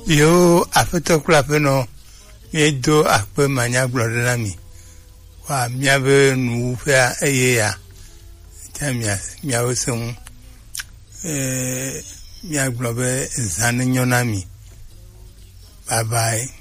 Yo afeto klape no do akpe manya glode na mi wa mia be nu fe eye ya mia osun mia globe zan nyona mi bye bye.